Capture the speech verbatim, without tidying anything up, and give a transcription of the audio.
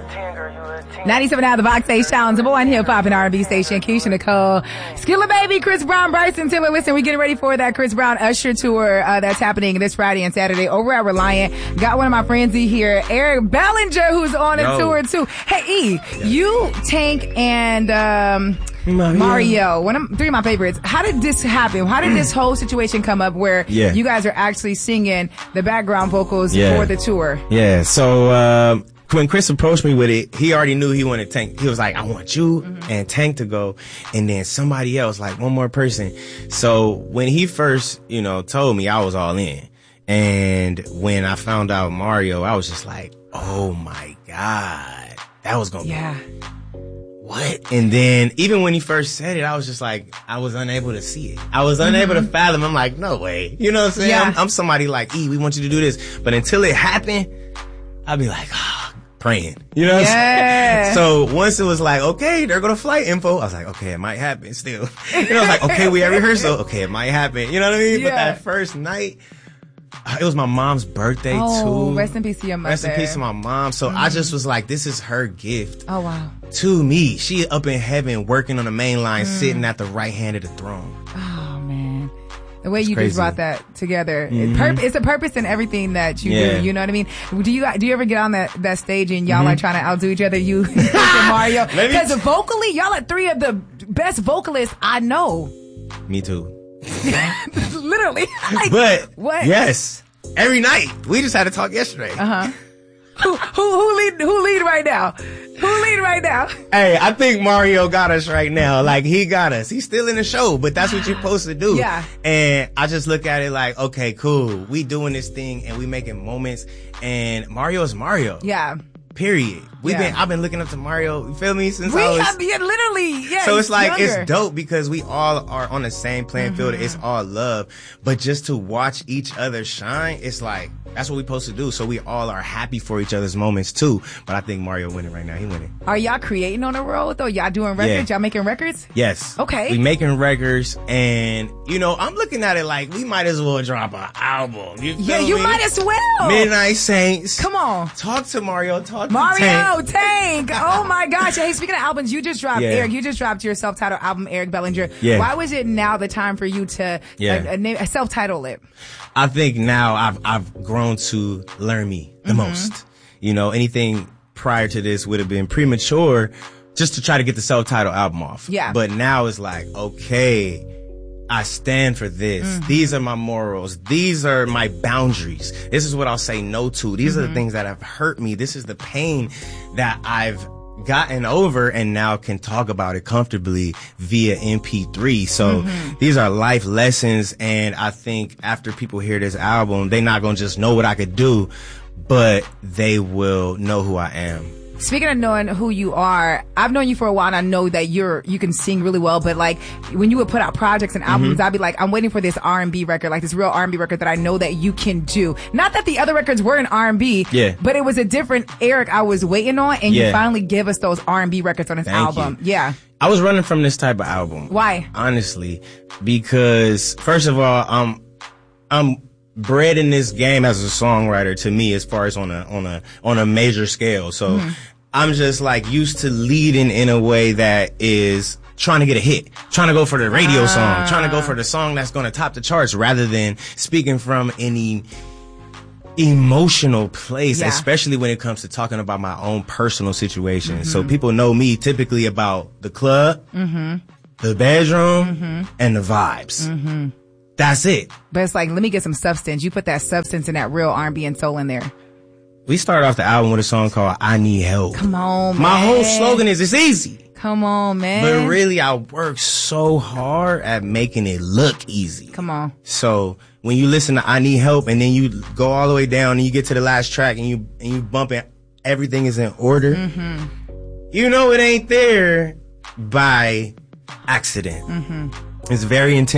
ninety-seven out of the Vox Station, number one hip hop and R and B station. Keisha Nicole, Skilla Baby, Chris Brown, Bryson Tiller. Listen, we're getting ready for that Chris Brown Usher tour uh, that's happening this Friday and Saturday over at Reliant. Got one of my friends here, Eric Bellinger, who's on a Yo. tour too. Hey, E, yeah. you, Tank, and um, Mario. Mario, one of three of my favorites. How did this happen? How did this whole situation come up where yeah. you guys are actually singing the background vocals yeah. for the tour? Yeah. So. Um, When Chris approached me with it, he already knew he wanted Tank. He was like, I want you mm-hmm. and Tank to go, and then somebody else, like one more person. So when he first, you know, told me, I was all in. And when I found out Mario, I was just like, oh my God, that was gonna yeah. be what? And then even when he first said it, I was just like, I was unable to see it. I was unable mm-hmm. to fathom. I'm like, no way. You know what I'm saying? Yeah. I'm, I'm somebody like, E, we want you to do this. But until it happened, I'd be like, oh, praying. You know what yeah. I'm saying? So once it was like, okay, they're going to flight info, I was like, okay, it might happen still. You know, I was like, okay, we at rehearsal. Okay, it might happen. You know what I mean? Yeah. But that first night, it was my mom's birthday oh, too. Rest in peace to your mother. Rest in peace to my mom. So mm. I just was like, this is her gift. Oh, wow. To me. She up in heaven working on the main line, mm. sitting at the right hand of the throne. Oh, man. The way it's you crazy. just brought that together, Mm-hmm. it's, pur- it's a purpose in everything that you yeah. do. You know what I mean? Do you do you ever get on that, that stage and y'all mm-hmm. like trying to outdo each other? You and Mario, because vocally, y'all are three of the best vocalists I know. Me too. Literally. Like, but what? Yes, every night we just had to talk yesterday. Uh huh. Who who who lead who lead right now? Who lead right now? Hey, I think Mario got us right now. Like, he got us. He's still in the show, but that's what you're supposed to do. Yeah. And I just look at it like, okay, cool. We doing this thing and we making moments, and Mario's Mario. Yeah. Period. We've yeah. been, I've been looking up to Mario, you feel me? Since we I was. Have, yeah, literally, yeah. So it's like, younger. it's dope because we all are on the same playing field. Mm-hmm. It's all love. But just to watch each other shine, it's like, that's what we're supposed to do. So we all are happy for each other's moments too. But I think Mario winning right now. He winning. Are y'all creating on the road though? Y'all doing records? Yeah. Y'all making records? Yes. Okay. We making records, and you know, I'm looking at it like we might as well drop an album. You feel yeah, you me? might as well. Midnight Saints. Come on. Talk to Mario. Talk Mario, to Tank. Tank. Oh my gosh. Hey, speaking of albums, you just dropped, Yeah. Eric, you just dropped your self-titled album, Eric Bellinger. Yeah. Why was it now the time for you to Yeah. uh, uh, name, uh, self-title it? I think now I've I've grown to learn me the mm-hmm. most. You know, anything prior to this would have been premature just to try to get the self-titled album off. Yeah. But now it's like, okay, I stand for this. Mm-hmm. These are my morals. These are my boundaries. This is what I'll say no to. These mm-hmm. are the things that have hurt me. This is the pain that I've gotten over and now can talk about it comfortably via M P three. So mm-hmm. these are life lessons, and I think after people hear this album, they're not going to just know what I could do, but they will know who I am. Speaking of knowing who you are, I've known you for a while and I know that you're, you can sing really well, but like when you would put out projects and albums, mm-hmm. I'd be like, I'm waiting for this R and B record, like this real R and B record that I know that you can do. Not that the other records were in R and B, yeah. but it was a different Eric I was waiting on, and yeah. you finally give us those R and B records on this Thank album. You. Yeah. I was running from this type of album. Why? Honestly, because first of all, um, I'm bred in this game as a songwriter, to me, as far as on a on a on a major scale. So mm-hmm. I'm just like used to leading in a way that is trying to get a hit, trying to go for the radio ah. song, trying to go for the song that's going to top the charts, rather than speaking from any emotional place, yeah. especially when it comes to talking about my own personal situation. Mm-hmm. So people know me typically about the club, mm-hmm. the bedroom, mm-hmm. and the vibes. Mm-hmm. That's it. But it's like, let me get some substance. You put that substance and that real R and B and soul in there. We started off the album with a song called I Need Help. Come on, man. My whole slogan is, it's easy. Come on, man. But really, I work so hard at making it look easy. Come on. So when you listen to I Need Help and then you go all the way down and you get to the last track and you and you bump it, everything is in order. Mm-hmm. You know it ain't there by accident. Mm-hmm. It's very intentional.